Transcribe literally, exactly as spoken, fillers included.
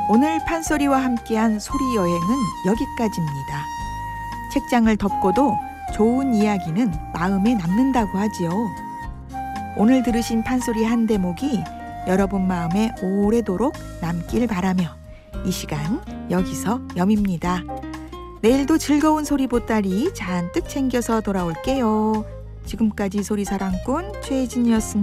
오늘 판소리와 함께한 소리 여행은 여기까지입니다. 책장을 덮고도 좋은 이야기는 마음에 남는다고 하지요. 오늘 들으신 판소리 한 대목이 여러분 마음에 오래도록 남길 바라며 이 시간 여기서 옅입니다. 내일도 즐거운 소리 보따리 잔뜩 챙겨서 돌아올게요. 지금까지 소리사랑꾼 최혜진이었습니다.